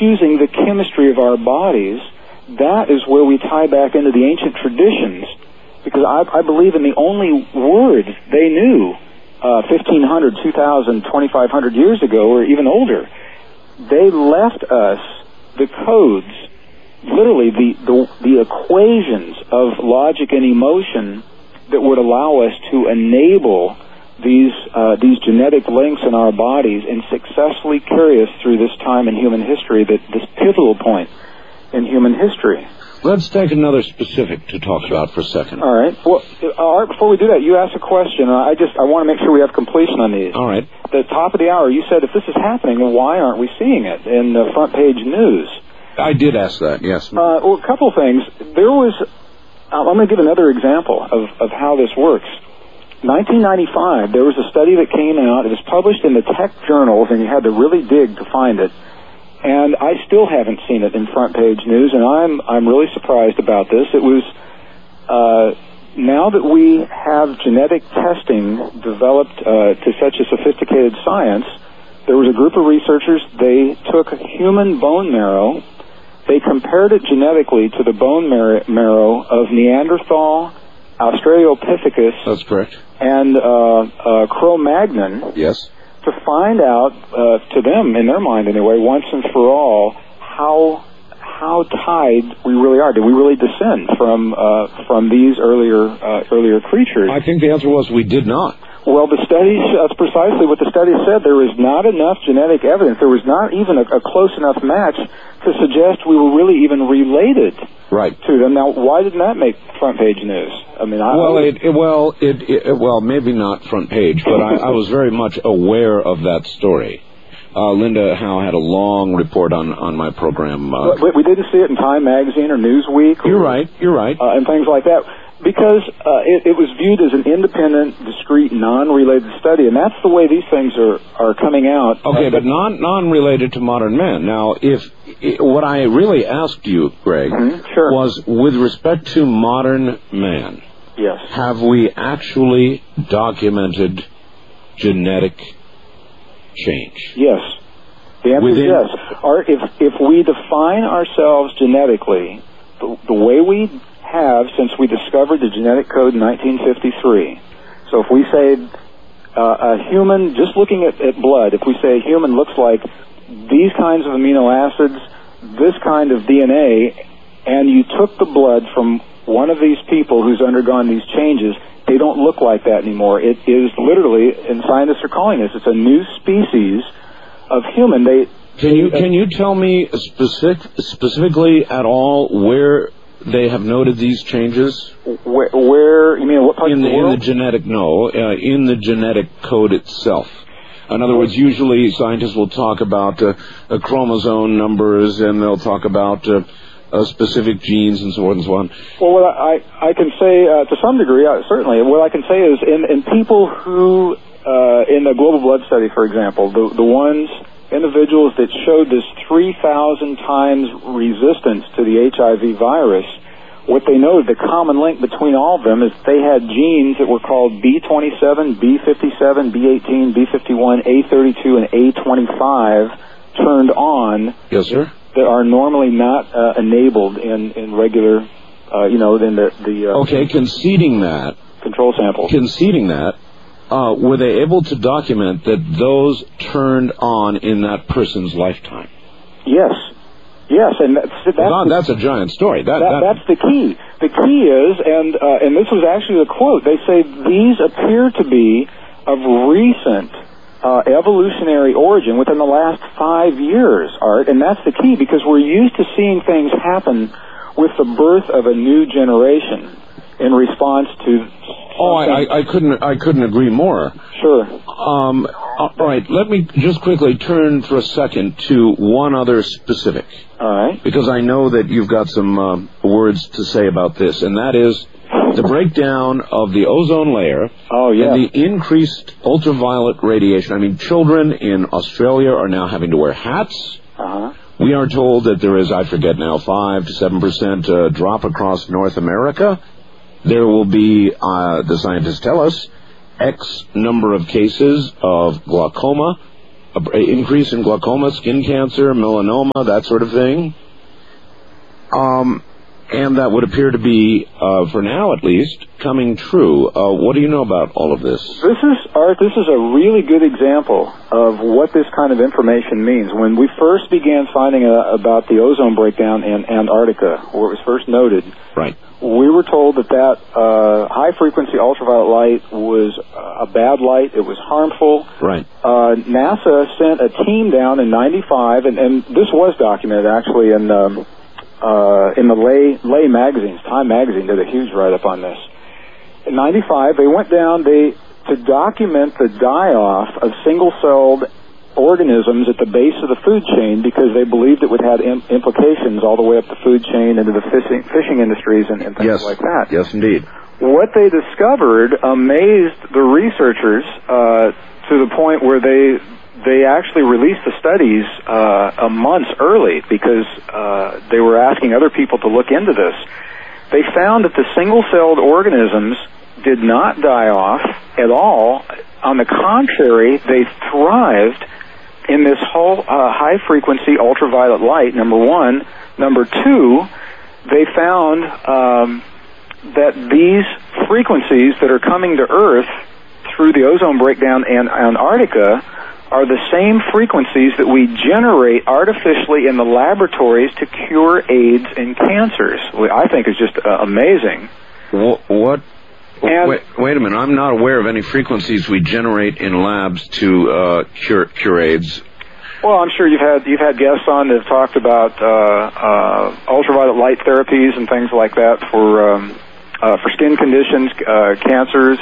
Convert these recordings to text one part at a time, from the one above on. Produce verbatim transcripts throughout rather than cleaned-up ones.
confusing the chemistry of our bodies, that is where we tie back into the ancient traditions, because I, I believe in the only words they knew uh, fifteen hundred, two thousand, twenty-five hundred years ago, or even older. They left us the codes, literally the, the, the equations of logic and emotion that would allow us to enable these uh, these genetic links in our bodies and successfully carry us through this time in human history, that this pivotal point in human history. Let's take another specific to talk about for a second. All right. Well, all right, before we do that, you asked a question. I just I want to make sure we have completion on these. All right. At the top of the hour, you said, if this is happening, then why aren't we seeing it in the front page news? I did ask that, yes. Uh, well, a couple things. There was, uh, I'm going to give another example of, of how this works. nineteen ninety-five, there was a study that came out. It was published in the tech journals, and you had to really dig to find it. And I still haven't seen it in front page news, and I'm I'm really surprised about this. It was uh, now that we have genetic testing developed uh, to such a sophisticated science, there was a group of researchers. They took human bone marrow, they compared it genetically to the bone mar- marrow of Neanderthal, Australopithecus, that's correct, and uh, uh, Cro-Magnon. Yes. To find out, uh, to them, in their mind anyway, once and for all, how how tied we really are. Did we really descend from uh, from these earlier uh, earlier creatures? I think the answer was we did not. Well, the studies, that's precisely what the study said. There was not enough genetic evidence. There was not even a, a close enough match to suggest we were really even related right. to them. Now, why didn't that make front page news? I mean, I, well, it, it, well, it, it, well, maybe not front page, but I, I was very much aware of that story. Uh, Linda Howe had a long report on, on my program. Uh, we, we didn't see it in Time Magazine or Newsweek. Or, you're right, you're right. Uh, and things like that. Because uh, it, it was viewed as an independent, discrete, non-related study, and that's the way these things are, are coming out. Okay, uh, but non, non-related to modern man. Now, if, if what I really asked you, Greg, mm-hmm, sure. was with respect to modern man, yes. have we actually documented genetic change? Yes. The answer Within... is yes. Our, if, if we define ourselves genetically, the, the way we have since we discovered the genetic code in nineteen fifty-three. So if we say uh, a human, just looking at, at blood, if we say a human looks like these kinds of amino acids, this kind of D N A, and you took the blood from one of these people who's undergone these changes, they don't look like that anymore. It is literally, and scientists are calling this, it's a new species of human. They Can you, can you tell me specific, specifically at all where they have noted these changes? Where, where you mean what part in of the, the world? in the genetic no, uh, in the genetic code itself. In other words, usually scientists will talk about uh, uh, chromosome numbers, and they'll talk about uh, uh, specific genes and so forth and so on. Well, what I I can say uh, to some degree, uh, certainly, what I can say is in in people who uh, in the global blood study, for example, the the ones. individuals that showed this three thousand times resistance to the H I V virus, what they noted, the common link between all of them is they had genes that were called B twenty-seven, B fifty-seven, B eighteen, B fifty-one, A thirty-two, and A twenty-five turned on. Yes, sir. That are normally not uh, enabled in, in regular, uh, you know, in the... the uh, okay, conceding that. Control samples. Conceding that. Uh, were they able to document that those turned on in that person's lifetime? Yes. Yes, and that's... that's, well, that's a giant story. That, that, that, that's the key. The key is, and uh, and this was actually the quote, they say these appear to be of recent uh, evolutionary origin within the last five years, Art, and that's the key, because we're used to seeing things happen with the birth of a new generation in response to... Oh, I, I, I couldn't. I couldn't agree more. Sure. Um, all right. Let me just quickly turn for a second to one other specific. All right. Because I know that you've got some uh, words to say about this, and that is the breakdown of the ozone layer. Oh, yeah. And the increased ultraviolet radiation. I mean, children in Australia are now having to wear hats. Uh huh. We are told that there is, I forget now, five to seven percent uh, drop across North America. There will be, uh, the scientists tell us, X number of cases of glaucoma an increase in glaucoma, skin cancer, melanoma, that sort of thing. Um, and that would appear to be, uh, for now at least, coming true. Uh, what do you know about all of this? This is, Art, this is a really good example of what this kind of information means. When we first began finding uh, about the ozone breakdown in Antarctica, where it was first noted, right, we were told that that uh, high-frequency ultraviolet light was a bad light. It was harmful. Right. Uh, NASA sent a team down in ninety-five, and, and this was documented, actually, in... Um, Uh, in the lay lay magazines. Time magazine did a huge write-up on this. In ninety-five, they went down they to document the die-off of single-celled organisms at the base of the food chain because they believed it would have im- implications all the way up the food chain into the fishing, fishing industries and, and things yes. like that. Yes, indeed. What they discovered amazed the researchers uh, to the point where they they actually released the studies uh, a months early because uh, they were asking other people to look into this. They found that the single-celled organisms did not die off at all. On the contrary, they thrived in this whole uh, high-frequency ultraviolet light, number one. Number two, they found um, that these frequencies that are coming to Earth through the ozone breakdown in Antarctica are the same frequencies that we generate artificially in the laboratories to cure AIDS and cancers. I think is just uh, amazing. What? what and, wait, wait a minute. I'm not aware of any frequencies we generate in labs to uh, cure cure AIDS. Well, I'm sure you've had you've had guests on that have talked about uh, uh, ultraviolet light therapies and things like that for. Um, Uh, for skin conditions, uh, cancers,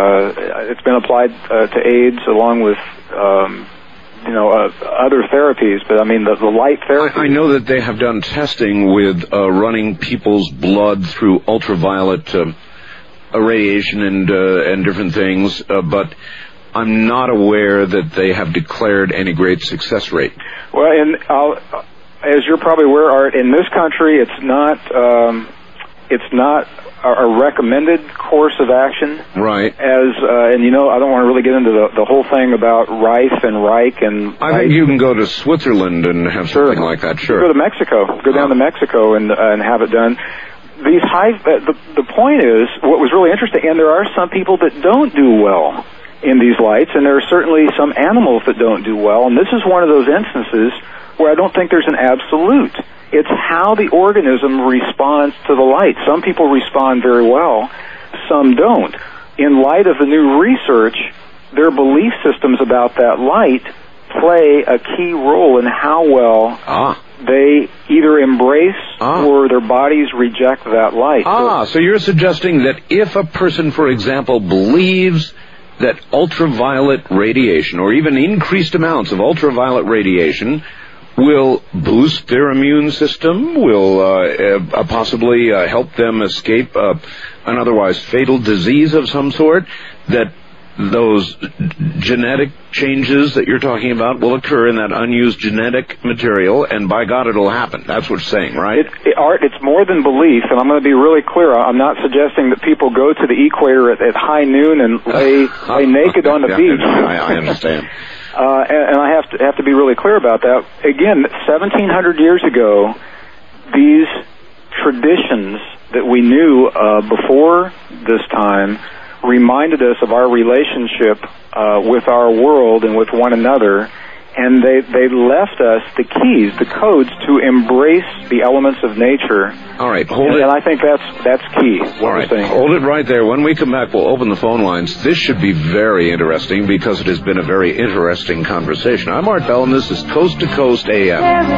uh, it's been applied uh, to AIDS along with, um, you know, uh, other therapies. But I mean, the, the light therapy. I, I know that they have done testing with uh, running people's blood through ultraviolet uh, irradiation and uh, and different things, uh, but I'm not aware that they have declared any great success rate. Well, and I'll, as you're probably aware, Art, in this country, it's not um, it's not. a recommended course of action. Right. As, uh, and you know, I don't want to really get into the, the whole thing about Rife and Reich and... I think you can go to Switzerland and have sure. something like that, sure. Go to Mexico. Go down to Mexico and, uh, and have it done. These high... Uh, the, the point is, what was really interesting, and there are some people that don't do well in these lights, and there are certainly some animals that don't do well, and this is one of those instances where I don't think there's an absolute. It's how the organism responds to the light. Some people respond very well, some don't. In light of the new research, their belief systems about that light play a key role in how well ah. they either embrace ah. or their bodies reject that light. Ah, so, so you're suggesting that if a person, for example, believes that ultraviolet radiation, or even increased amounts of ultraviolet radiation, will boost their immune system, will uh, uh, possibly uh, help them escape uh, an otherwise fatal disease of some sort, that those genetic changes that you're talking about will occur in that unused genetic material, and by God, it'll happen. That's what you're saying, right? It, it, Art, it's more than belief, and I'm going to be really clear. I'm not suggesting that people go to the equator at, at high noon and lay, lay naked on the yeah, beach. I, I understand. Uh, and, and I have to have to be really clear about that. Again, seventeen hundred years ago, these traditions that we knew uh, before this time reminded us of our relationship uh, with our world and with one another, and they they left us the keys, the codes to embrace the elements of nature. All right, hold and, it. And I think that's that's key. What All right, we're saying. Hold it right there. When we come back, we'll open the phone lines. This should be very interesting because it has been a very interesting conversation. I'm Art Bell, and this is Coast to Coast A M.